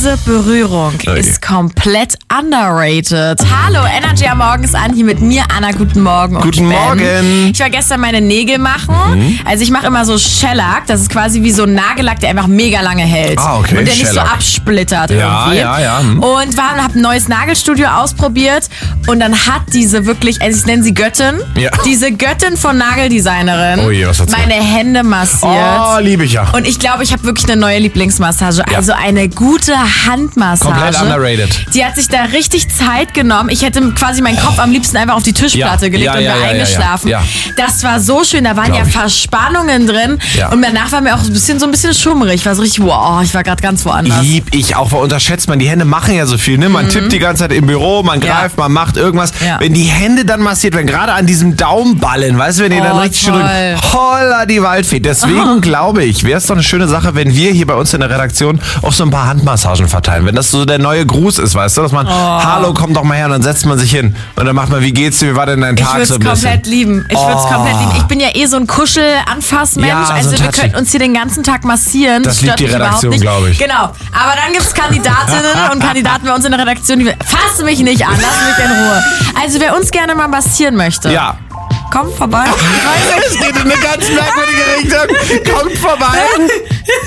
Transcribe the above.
Diese Berührung ist komplett underrated. Hallo, Energy am Morgen ist an, hier mit mir, Anna, guten Morgen. Guten Morgen. Ich war gestern meine Nägel machen. Also ich mache immer so Shellac, das ist quasi wie so ein Nagellack, der einfach mega lange hält. Ah, okay. Und der nicht so Shellac. absplittert Ja, irgendwie. ja. Und habe ein neues Nagelstudio ausprobiert und dann hat diese wirklich, also ich nenne sie Göttin, diese Göttin von Nageldesignerin, Oh je, was hat's meine Hände massiert. Oh, liebe ich ja. Und ich glaube, ich habe wirklich eine neue Lieblingsmassage. Ja. Also eine gute Handmassage. Komplett underrated. Die hat sich da richtig Zeit genommen. Ich hätte quasi meinen Kopf am liebsten einfach auf die Tischplatte gelegt und wäre eingeschlafen. Ja. Das war so schön. Da waren Glaub ich. Verspannungen drin. Ja. Und danach war mir auch so ein bisschen schummrig. Ich war so richtig, wow, ich war gerade ganz woanders. Lieb ich auch, weil unterschätzt man, die Hände machen ja so viel, ne? Man tippt die ganze Zeit im Büro, man greift, man macht irgendwas. Ja. Wenn die Hände dann massiert werden, gerade an diesem Daumenballen, weißt du, wenn die dann richtig schön drücken, holla die Waldfee. Deswegen glaube ich, wäre es doch eine schöne Sache, wenn wir hier bei uns in der Redaktion auch so ein paar Handmassagen verteilen. Wenn das so der neue Gruß ist, weißt du, dass man, hallo, komm doch mal her, und dann setzt man sich hin und dann macht man, wie geht's dir, wie war denn dein Tag Ich so ein würde es bisschen? komplett lieben. Ich bin ja eh so ein Kuschel-Anfassmensch. Ja, so also ein wir Touchy. könnten uns hier den ganzen Tag massieren. Das stört liebt die mich überhaupt Redaktion, nicht. glaube ich. Genau. Aber dann gibt es Kandidatinnen und Kandidaten bei uns in der Redaktion, die fass mich nicht an, lass mich in Ruhe. Also wer uns gerne mal massieren möchte. Ja. Kommt vorbei. Es geht in eine ganz merkwürdige Richtung. Kommt vorbei.